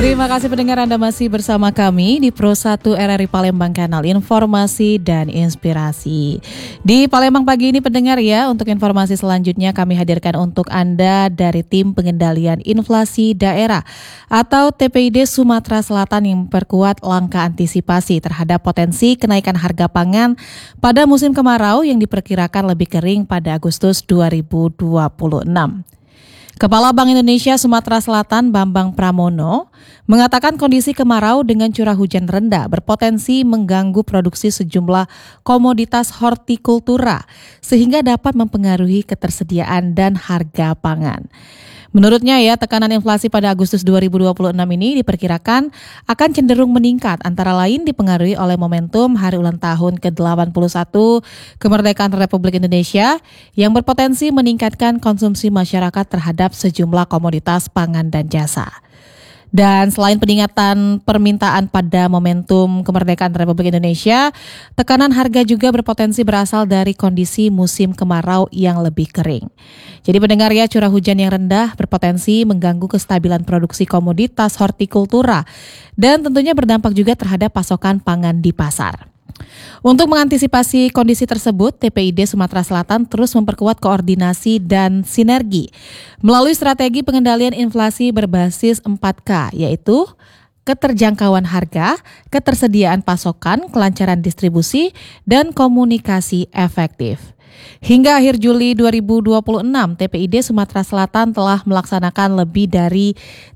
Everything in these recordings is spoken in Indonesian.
Terima kasih pendengar, Anda masih bersama kami di Pro 1 RRI Palembang, kanal informasi dan inspirasi. Di Palembang pagi ini pendengar ya, untuk informasi selanjutnya kami hadirkan untuk Anda dari Tim Pengendalian Inflasi Daerah atau TPID Sumatera Selatan yang memperkuat langkah antisipasi terhadap potensi kenaikan harga pangan pada musim kemarau yang diperkirakan lebih kering pada Agustus 2026. Kepala Bank Indonesia Sumatera Selatan Bambang Pramono mengatakan kondisi kemarau dengan curah hujan rendah berpotensi mengganggu produksi sejumlah komoditas hortikultura sehingga dapat mempengaruhi ketersediaan dan harga pangan. Menurutnya ya, tekanan inflasi pada Agustus 2026 ini diperkirakan akan cenderung meningkat, antara lain dipengaruhi oleh momentum hari ulang tahun ke-81 kemerdekaan Republik Indonesia yang berpotensi meningkatkan konsumsi masyarakat terhadap sejumlah komoditas pangan dan jasa. Dan selain peningkatan permintaan pada momentum kemerdekaan Republik Indonesia, tekanan harga juga berpotensi berasal dari kondisi musim kemarau yang lebih kering. Jadi pendengar ya, curah hujan yang rendah berpotensi mengganggu kestabilan produksi komoditas hortikultura dan tentunya berdampak juga terhadap pasokan pangan di pasar. Untuk mengantisipasi kondisi tersebut, TPID Sumatera Selatan terus memperkuat koordinasi dan sinergi melalui strategi pengendalian inflasi berbasis 4K, yaitu keterjangkauan harga, ketersediaan pasokan, kelancaran distribusi, dan komunikasi efektif. Hingga akhir Juli 2026, TPID Sumatera Selatan telah melaksanakan lebih dari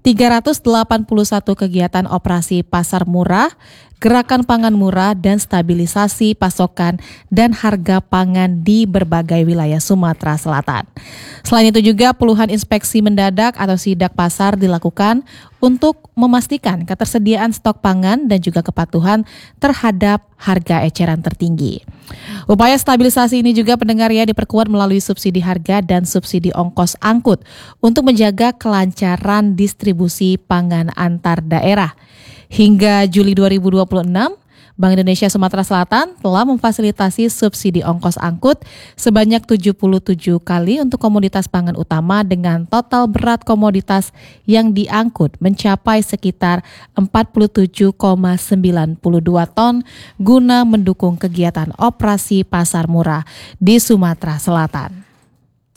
381 kegiatan operasi pasar murah, gerakan pangan murah, dan stabilisasi pasokan dan harga pangan di berbagai wilayah Sumatera Selatan. Selain itu juga puluhan inspeksi mendadak atau sidak pasar dilakukan untuk memastikan ketersediaan stok pangan dan juga kepatuhan terhadap harga eceran tertinggi. Upaya stabilisasi ini juga pendengar ya diperkuat melalui subsidi harga dan subsidi ongkos angkut untuk menjaga kelancaran distribusi pangan antar daerah. Hingga Juli 2026, Bank Indonesia Sumatera Selatan telah memfasilitasi subsidi ongkos angkut sebanyak 77 kali untuk komoditas pangan utama dengan total berat komoditas yang diangkut mencapai sekitar 47,92 ton guna mendukung kegiatan operasi pasar murah di Sumatera Selatan.